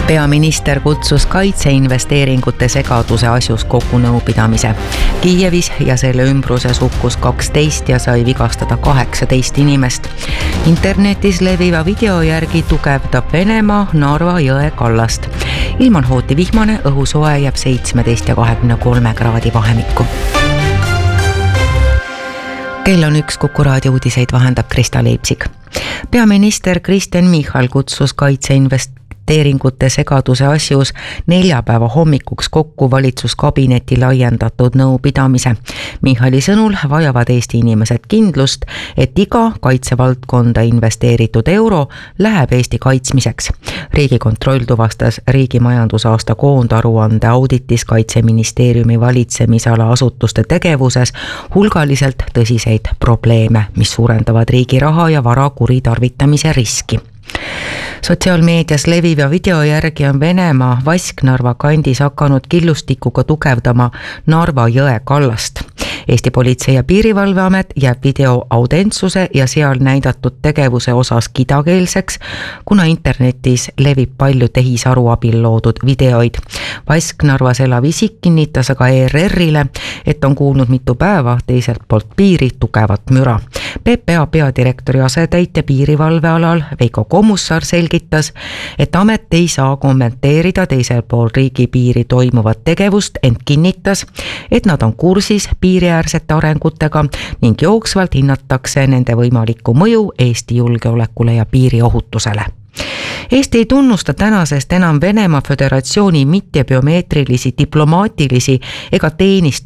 Peaminister kutsus kaitseinvesteeringute segaduse asjus kokku nõupidamise. Kiievis ja selle ümbruses hukkus 12 ja sai vigastada 18 inimest. Internetis leviva video järgi tugevdab Venemaa Narva jõe kallast. Ilm on hooti vihmane, õhusoe jääb 17 ja 23 kraadi vahemikku. Kell on 1, Kuku raadio uudiseid vahendab Krista Leipsik. Peaminister Kristen Michal kutsus kaitseinvesteeringute segaduse asjus neljapäeva hommikuks kokku valitsuskabineti laiendatud nõupidamise. Michali sõnul vajavad Eesti inimesed kindlust, et iga kaitsevaldkonda investeeritud euro läheb Eesti kaitsmiseks. Riigikontroll tuvastas riigi majandusaasta koondaruande auditis Kaitseministeeriumi valitsemisala asutuste tegevuses hulgaliselt tõsiseid probleeme, mis suurendavad riigi raha ja vara kuritarvitamise riski. Sotsiaalmeedias leviva video järgi on Venemaa Vasknarva kandis hakanud killustikuga tugevdama Narva jõe kallast. Eesti Politsei- ja Piirivalveamet jääb video autentsuse ja seal näidatud tegevuse osas kidakeelseks, kuna internetis levib palju tehisaru abil loodud videoid. Vasknarvas elav isik kinnitas aga ERR-ile, et on kuulnud mitu päeva teiselt poolt piiri tugevat müra. PPA peadirektori asetäitja piirivalvealal Veiko Kommusaar selgitas, et amet ei saa kommenteerida teisel pool riigipiiri toimuvat tegevust, ent kinnitas, et nad on kursis piiriäärsete arengutega ning jooksvalt hinnatakse nende võimalikku mõju Eesti julgeolekule ja piiriohutusele. Eesti ei tunnusta tänasest enam Venemaa Föderatsiooni mittebiomeetrilisi, diplomaatilisi ega teenistus